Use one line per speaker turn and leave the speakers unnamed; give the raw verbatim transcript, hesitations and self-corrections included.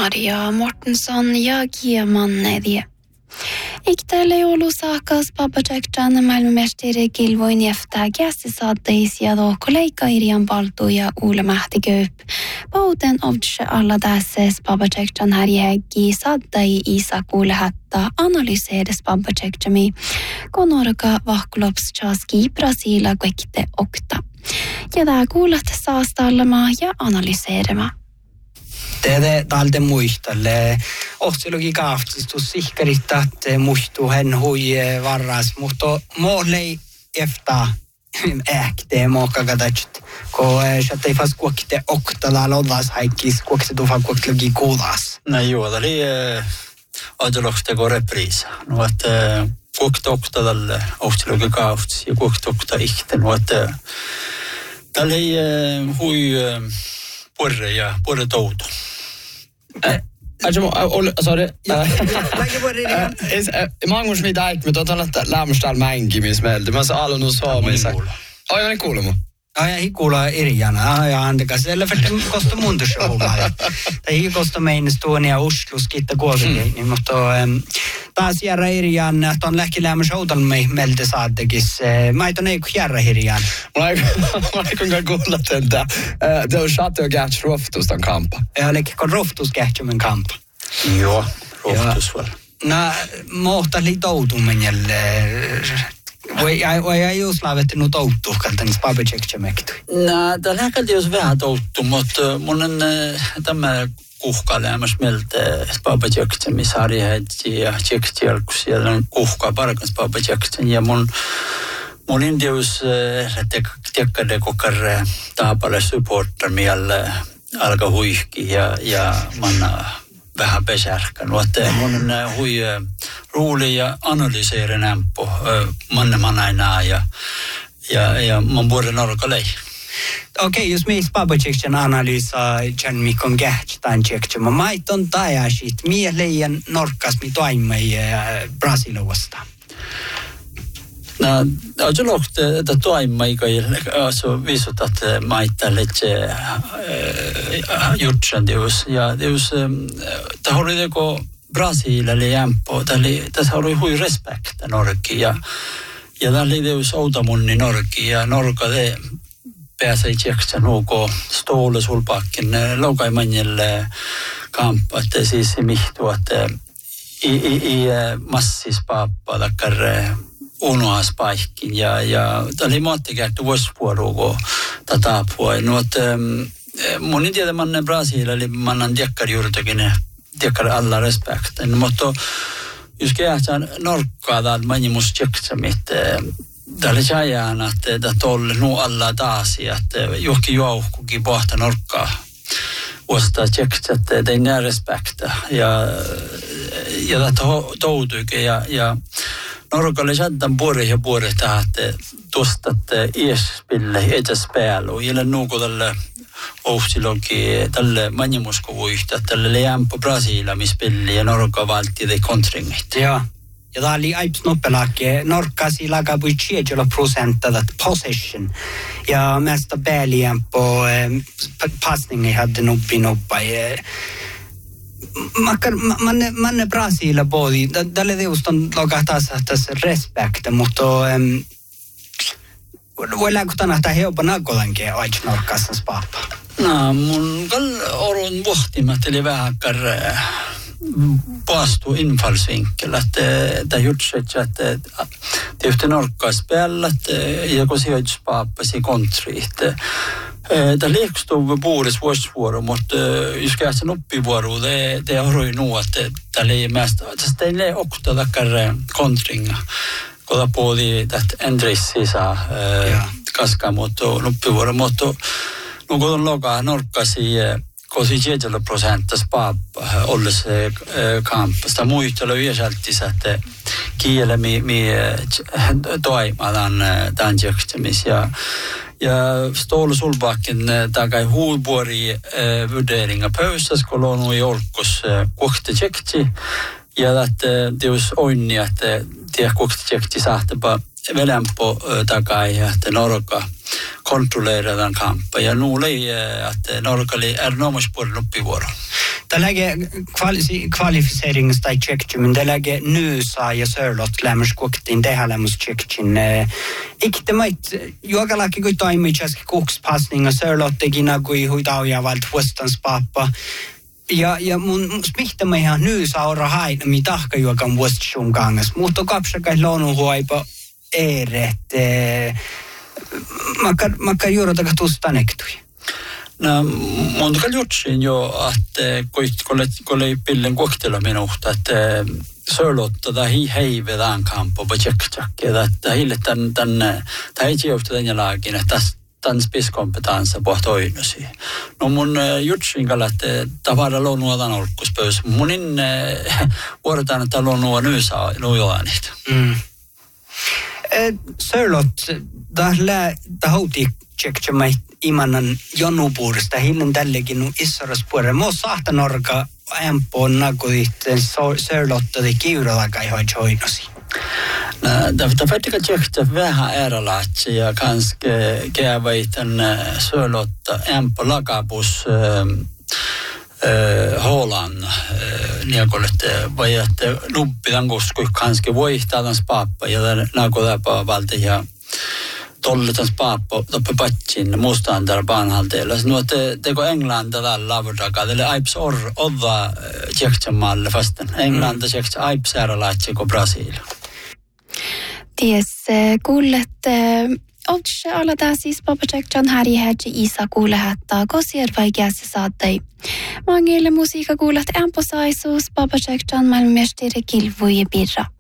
Maria Mortensson ja Kieman edie. Iktele joulu saakas Babacekcan maailmanmestari Kilvoin jäftää käsi saatteisia lohkoleikka Irian paltu ja Uule Mähtiköp. Pauten ovtse alla tässä Babacekcan härjäggi saattai Isa kuulehatta analyseedes Babacekcami. Konorka vahkulops chaski Brasiila kuekte okta. Ja tää kuulet saastallama ja analyseerema.
Det talde muistalle. Ohtselugi kaaftistus sihkeritta, että muistuu hän hui varras, mutta moolei efta äkte mookakatatsit, kun se ei fast kuokte oktala lollas haikis, kuokte tufa kuoktelugi kuulas.
No joo, tämä oli ajaloksteko repriisa. No, että kuokte oktalalle ohtselugi kaaftis ja kuokte okta ihte. No, että tämä oli hui puolre ja puolre toutu.
Alltså sorry. Magnus mit äik mit otan että lämmöstall mänkimismeltä. Mä saan alun suomessa. Ai on kuulema.
Ai ei kuulla Irjana. Ai antakaa siellä för kosta muntus olla. Tai kosta meines tuonia Oslus kitta kuokin niin mutta taas järra Irjan ton lähkilämmös outalmei melte saattekis. Mä ei ton ei järra Irjan.
Mä ei kuinka kuulla tätä. Det on chatte och gärts roftus ton kampa.
Ja eli kon roftus gärtsumen kampa.
Joo, roftus var.
Na mohta litoutumenjelle. Voi ai voi ai uslavetti nu touttu kaltani Babacekcamektu.
No, tällä hetkellä jos vähän touttu, mutta monen tämä kuhkailemas meiltä Babacekcami sarjahätsi ja tsekstialkus siellä on kuhkaa parkas Babacekcam ja mun mun indius tekkade kokar taapale supporter mielle alka huihki ja ja manna vähän pesärkän. Luotte mun hui ruuli ja analyseeri nämpö manne manainaa ja ja ja mun vuoden orkalei.
Okei, jos me Babacekcan analysaa Jan Mikon Gähtstan tsekcama maiton tajasit mieleen norkas mi toimei Brasilovasta.
No, ajalokte että toimei kai alltså visutat maittalle se jutsan deus ja deus ta oli deko Brasilalle jämpö tälle tässä oli hui respect Norki ja ja tälle deus outamunni Norki ja Norka de pääsee tsekcä nuko stoole sulpakken laukaimanjelle kampa että siis mihtu että i i i massis pappa takkar unoas paikkin ja ja tämä oli muottikäyttö vuosipuoluko tätä puolella. No, että mun tiedä manne Brasilia, eli mannan tiekkari juurtakin, tiekkari alla respekten. Mutta jos kähtään norkkaa täällä manimus tseksamit, täällä jäjään, että tolle nu alla taas, että johonkin jouhkukin pohta norkkaa vuosita tseksat, että ei näe respekta. Ja, ja tätä toutuikin ja, ja Norkalle säntän puori ja puori tähän, että tuosta, että iäspille etäs päällä. Jäljellä nuuko tälle ohsilonkin, tälle manimuskovuihta, tälle lämpö Brasiila, missä peli ja Norka valti de kontringit.
Joo. Ja tämä oli aips noppelake. Norka sillä kapui tjejolla prosenta possession. Ja mesta pääliämpö passningi hade noppi noppa. Makkar manne manne Brasiila bodi tälle deuston lokahtas tässä respect mutta em voidaanko tänähtää helpon akolanke aits norkassa spappa.
No mun kall orun vuhtimat eli vähän kar paastu infallsvinkel att det jutset att det efter norkas spellat ja kun sijoit spappasi kontrit. Det lekstod bordet vuosvuoro, mutta jos käsin oppivuoro, det det har ju nu att det är mest att det är också tackar kontringa. Kolla på det att Andressisa kaska mot oppivuoro, mutta nu går de laga norkasi kosi tjejällä prosenttas pappa olles kamp. Sitä muistella yhdessä että kielä mi mi toimadan tämän tsekstämis ja ja Ståle Solbakken takai huupuori vurderinga pöyssäskolonu i olkos kohti tsekti ja että teus onni että tie kohti tsekti sahtapa velämpö takai että Norka kontrolleerataan kamppa ja nuulei että Norka oli erinomaisesti puolen oppivuoro.
Tällainen kvalificering tai tsekki, men tällainen nyysaa ja sörlot lämmös kuoktiin tehdä lämmös tsekkin. Ikte mait, juokalaki kui toimii tseski kukspassninga sörlot tegina kui huitauja valt vuostans pappa. Ja, ja mun smihtä mä ihan nyysaa ora haina, mi tahka juokan vuostsun kangas. Mutta kapsakai lonu huaipa eeret. Makka juurotaka tusta nektui.
No, mun kyllä jutsin jo, että kun oli pillen kohtella minusta, että sörlotta hi heivedään kampo på tjekkjakke, että hille tän tän tai ei joutu tän jälkeen, että tän spiskompetansa på toinosi. No mun jutsin kalla, että tavara luonnuotan olkkuspöys. Munin vuorotaan, että luonnua nyysaa nujoanit.
Mm. Sörlot, tällä tahouti tjekkjamai imanan jonupuurista hillen tällekin issaras puolella. Mä oon sahtanorka ämpoon nakuitten sörlottadi kiuralakai hoitoinosi.
Det fattiga tjekkja vähän eralaatsi ja kanske käyväitän sörlotta ämpo lakapus Håland niakolette vai että nuppitan koska kanske voihtaa pappa ja nakoläpä valta ja tolletans pappa toppe patsin mustaan där banhalteella. Nu te teko Englanda tällä lavudaka tälle aips or odda tjekkjamalle fasten. Englanda tjekkja aips eralaatsi ko Brasil.
Ties kuulet Oltse alla där siis papachekjan här i hätsi isa kuule hättää kosier vaikeassa saattei. Mangille musiikka kuulet ämposaisuus papachekjan maailmanmesteri kilvui ja pirra.